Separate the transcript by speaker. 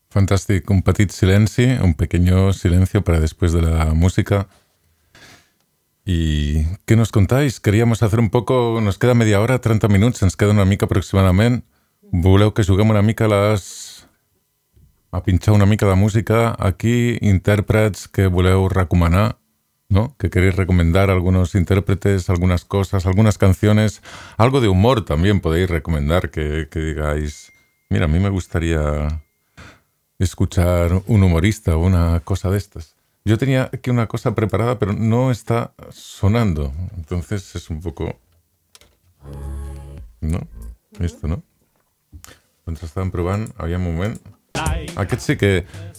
Speaker 1: Fantástico, un petit silenci, un pequeño silencio para después de la música. ¿Y qué nos contáis? Queríamos hacer un poco... Nos queda media hora, 30 minuts, ens queda una mica aproximadament. Voleu que juguem una mica a pinxar una mica de música? Aquí, intèrprets que voleu recomanar, ¿no? Que queréis recomendar algunos intérpretes, algunas cosas, algunas canciones. Algo de humor también podéis recomendar, que digáis... Mira, a mí me gustaría escuchar un humorista o una cosa de estas. Yo tenía aquí una cosa preparada, pero no está sonando. Entonces es un poco... No? Esto, no? Ens estàvem provant, aviam un moment. Aquest sí que